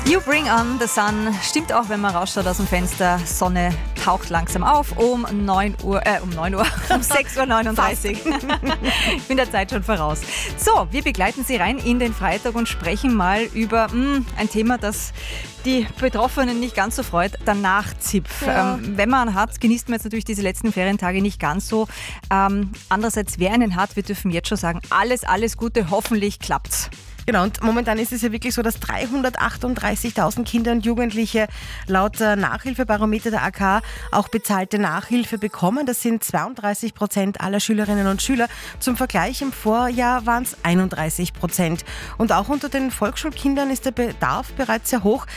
You bring on the sun. Stimmt auch, wenn man rausschaut aus dem Fenster. Sonne taucht langsam auf um 6:39 Uhr. Ich bin der Zeit schon voraus. So, wir begleiten Sie rein in den Freitag und sprechen mal über ein Thema, das die Betroffenen nicht ganz so freut, der Nachzipf. Ja. Wenn man einen hat, genießt man jetzt natürlich diese letzten Ferientage nicht ganz so. Andererseits, wer einen hat, wir dürfen jetzt schon sagen, alles Gute, hoffentlich klappt's. Genau, und momentan ist es ja wirklich so, dass 338.000 Kinder und Jugendliche laut Nachhilfebarometer der AK auch bezahlte Nachhilfe bekommen. Das sind 32% aller Schülerinnen und Schüler. Zum Vergleich, im Vorjahr waren es 31%. Und auch unter den Volksschulkindern ist der Bedarf bereits sehr hoch.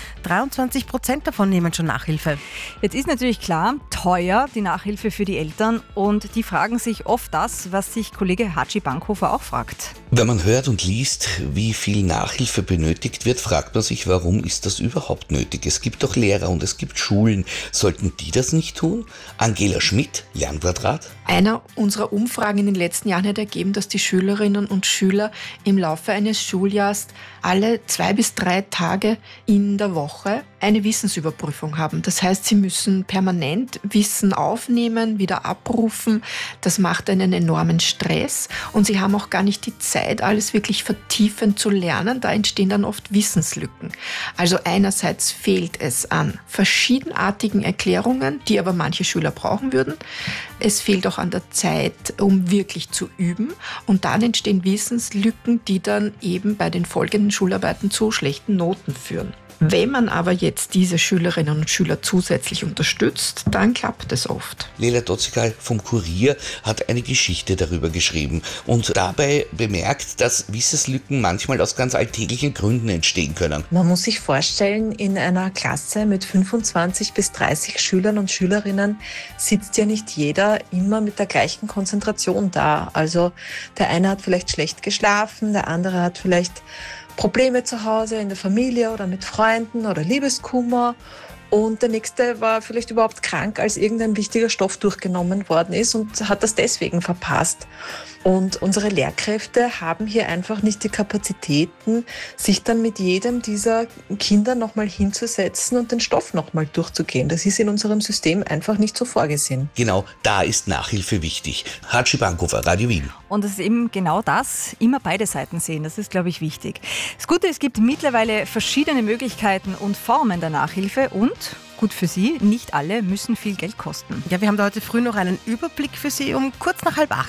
23% davon nehmen schon Nachhilfe. Jetzt ist natürlich klar, teuer die Nachhilfe für die Eltern und die fragen sich oft das, was sich Kollege Hatschi Bankhofer auch fragt. Wenn man hört und liest, wie viel Nachhilfe benötigt wird, fragt man sich, warum ist das überhaupt nötig? Es gibt doch Lehrer und es gibt Schulen. Sollten die das nicht tun? Angela Schmidt, Lernquadrat. Einer unserer Umfragen in den letzten Jahren hat ergeben, dass die Schülerinnen und Schüler im Laufe eines Schuljahres alle 2 bis 3 Tage in der Woche eine Wissensüberprüfung haben. Das heißt, sie müssen permanent Wissen aufnehmen, wieder abrufen. Das macht einen enormen Stress und sie haben auch gar nicht die Zeit, alles wirklich vertiefend zu lernen. Da entstehen dann oft Wissenslücken. Also einerseits fehlt es an verschiedenartigen Erklärungen, die aber manche Schüler brauchen würden. Es fehlt auch an der Zeit, um wirklich zu üben. Und dann entstehen Wissenslücken, die dann eben bei den folgenden Schularbeiten zu schlechten Noten führen. Wenn man aber jetzt diese Schülerinnen und Schüler zusätzlich unterstützt, dann klappt es oft. Lela Dotzikal vom Kurier hat eine Geschichte darüber geschrieben und dabei bemerkt, dass Wissenslücken manchmal aus ganz alltäglichen Gründen entstehen können. Man muss sich vorstellen, in einer Klasse mit 25 bis 30 Schülern und Schülerinnen sitzt ja nicht jeder immer mit der gleichen Konzentration da. Also der eine hat vielleicht schlecht geschlafen, der andere hat vielleicht Probleme zu Hause, in der Familie oder mit Freunden oder Liebeskummer. Und der nächste war vielleicht überhaupt krank, als irgendein wichtiger Stoff durchgenommen worden ist und hat das deswegen verpasst. Und unsere Lehrkräfte haben hier einfach nicht die Kapazitäten, sich dann mit jedem dieser Kinder nochmal hinzusetzen und den Stoff nochmal durchzugehen. Das ist in unserem System einfach nicht so vorgesehen. Genau, da ist Nachhilfe wichtig. Hatschi Bankhofer, Radio Wien. Und es ist eben genau das, immer beide Seiten sehen, das ist, glaube ich, wichtig. Das Gute, es gibt mittlerweile verschiedene Möglichkeiten und Formen der Nachhilfe und, gut für Sie, nicht alle müssen viel Geld kosten. Ja, wir haben da heute früh noch einen Überblick für Sie um kurz nach 7:30.